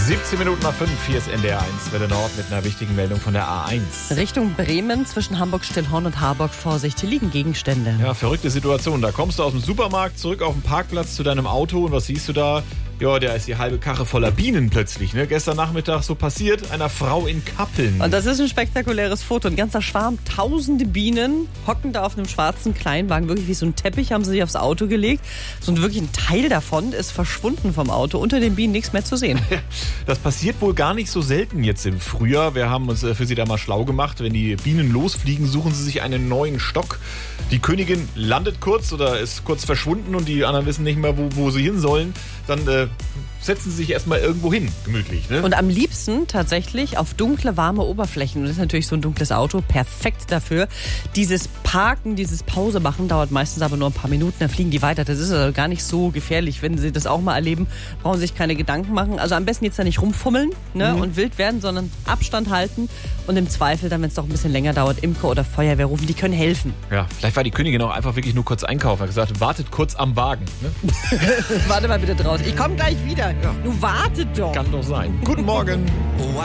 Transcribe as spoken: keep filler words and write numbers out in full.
siebzehn Minuten nach fünf, hier ist N D R eins, Welle Nord mit einer wichtigen Meldung von der A eins. Richtung Bremen zwischen Hamburg-Stillhorn und Harburg, Vorsicht, hier liegen Gegenstände. Ja, verrückte Situation. Da kommst du aus dem Supermarkt zurück auf den Parkplatz zu deinem Auto und was siehst du da? Ja, da ist die halbe Karre voller Bienen plötzlich. Ne? Gestern Nachmittag so passiert, einer Frau in Kappeln. Und das ist ein spektakuläres Foto. Ein ganzer Schwarm, tausende Bienen hocken da auf einem schwarzen Kleinwagen. Wirklich wie so ein Teppich haben sie sich aufs Auto gelegt. So ein wirklich ein Teil davon ist verschwunden vom Auto. Unter den Bienen nichts mehr zu sehen. Das passiert wohl gar nicht so selten jetzt im Frühjahr. Wir haben uns für Sie da mal schlau gemacht. Wenn die Bienen losfliegen, suchen sie sich einen neuen Stock. Die Königin landet kurz oder ist kurz verschwunden und die anderen wissen nicht mehr, wo, wo sie hin sollen. Dann äh, setzen sie sich erstmal irgendwo hin, gemütlich. Ne? Und am liebsten tatsächlich auf dunkle, warme Oberflächen. Und das ist natürlich so ein dunkles Auto perfekt dafür. Dieses Parken, dieses Pause machen dauert meistens aber nur ein paar Minuten, dann fliegen die weiter. Das ist also gar nicht so gefährlich. Wenn Sie das auch mal erleben, brauchen Sie sich keine Gedanken machen. Also am besten jetzt da nicht rumfummeln, ne, Mhm. und wild werden, sondern Abstand halten. Und im Zweifel dann, wenn es doch ein bisschen länger dauert, Imker oder Feuerwehr rufen, die können helfen. Ja, vielleicht war die Königin auch einfach wirklich nur kurz einkaufen. Hat gesagt, wartet kurz am Wagen. Ne? Warte mal bitte draußen. Ich komme gleich wieder. Ja. Du wartet doch. Kann doch sein. Guten Morgen.